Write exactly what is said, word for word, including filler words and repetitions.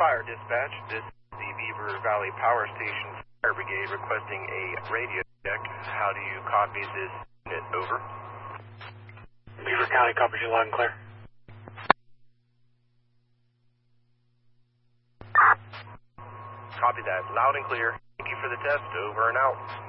Fire Dispatch. This is the Beaver Valley Power Station Fire Brigade requesting a radio check. How do you copy this unit? Over. Beaver County copies you loud and clear. Copy that. Loud and clear. Thank you for the test. Over and out.